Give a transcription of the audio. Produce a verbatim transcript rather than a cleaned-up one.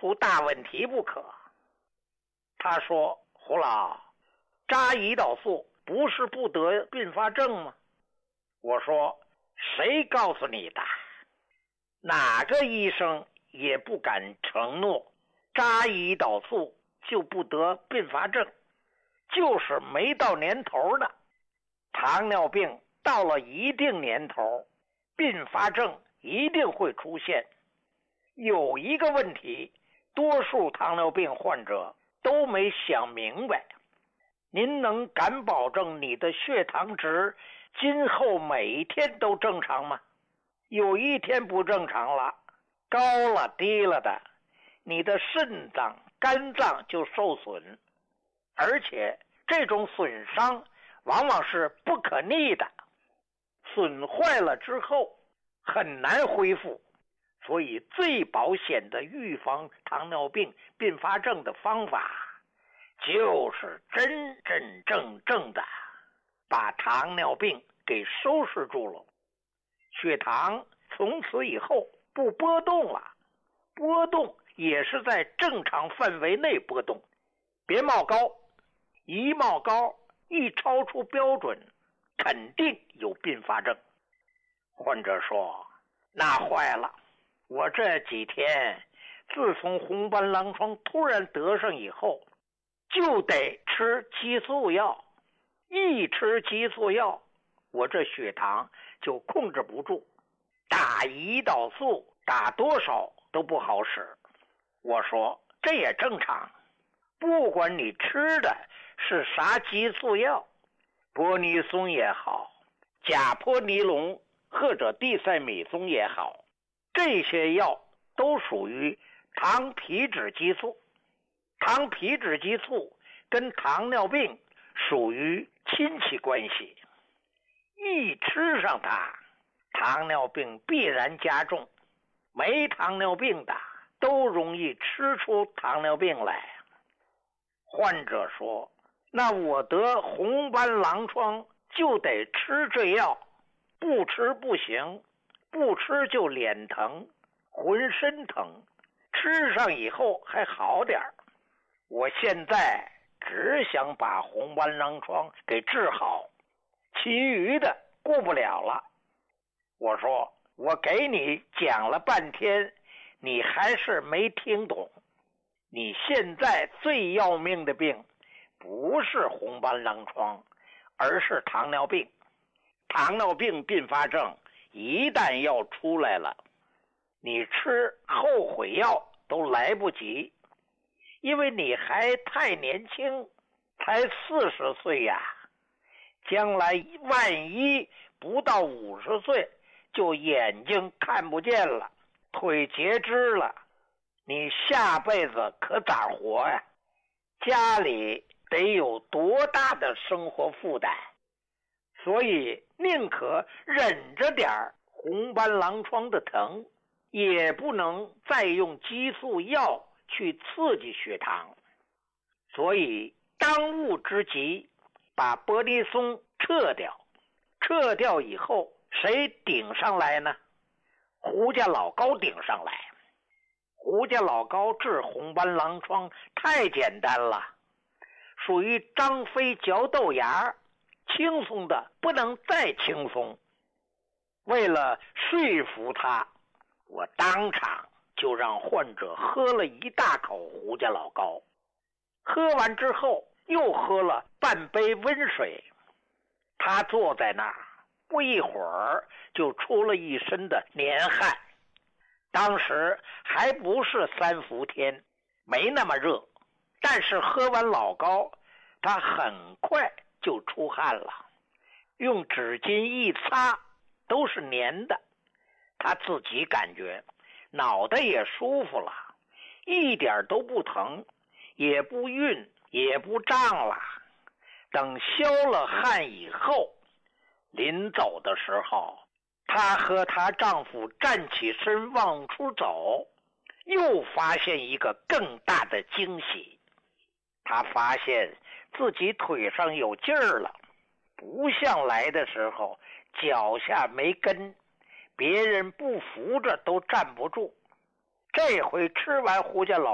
出大问题不可。他说：胡老，扎胰岛素不是不得并发症吗？我说：谁告诉你的？哪个医生也不敢承诺扎胰岛素就不得并发症，就是没到年头的。糖尿病到了一定年头，并发症一定会出现。有一个问题，多数糖尿病患者都没想明白，您能敢保证你的血糖值今后每一天都正常吗？有一天不正常了，高了低了的，你的肾脏肝脏就受损，而且这种损伤往往是不可逆的，损坏了之后很难恢复。所以最保险的预防糖尿病并发症的方法，就是真真正正的把糖尿病给收拾住了。血糖从此以后不波动了，波动也是在正常范围内波动，别冒高，一冒高一超出标准，肯定有并发症。患者说：那坏了，我这几天自从红斑狼疮突然得上以后，就得吃激素药，一吃激素药，我这血糖就控制不住，打胰岛素打多少都不好使。我说这也正常，不管你吃的是啥激素药，波尼松也好，甲泼尼龙或者地塞米松也好，这些药都属于糖皮质激素。糖皮质激素跟糖尿病属于亲戚关系，一吃上它，糖尿病必然加重，没糖尿病的都容易吃出糖尿病来。患者说：那我得红斑狼疮就得吃这药，不吃不行，不吃就脸疼，浑身疼，吃上以后还好点儿。我现在只想把红斑狼疮给治好，其余的顾不了了。我说我给你讲了半天，你还是没听懂。你现在最要命的病不是红斑狼疮，而是糖尿病。糖尿病并发症一旦要出来了，你吃后悔药都来不及，因为你还太年轻，才四十岁呀，将来万一不到五十岁就眼睛看不见了，腿截肢了，你下辈子可咋活呀？家里得有多大的生活负担？所以宁可忍着点红斑狼疮的疼，也不能再用激素药去刺激血糖。所以当务之急，把波尼松撤掉。撤掉以后，谁顶上来呢？胡家老高顶上来。胡家老高治红斑狼疮太简单了，属于张飞嚼豆芽，轻松的不能再轻松。为了说服他，我当场就让患者喝了一大口胡家老高，喝完之后又喝了半杯温水。他坐在那儿，不一会儿就出了一身的年汗。当时还不是三伏天，没那么热，但是喝完老高，他很快就出汗了，用纸巾一擦都是黏的。他自己感觉脑袋也舒服了，一点都不疼，也不晕，也不胀了。等消了汗以后，临走的时候，她和她丈夫站起身往出走，又发现一个更大的惊喜。她发现自己腿上有劲儿了，不像来的时候脚下没根，别人不扶着都站不住。这回吃完胡家老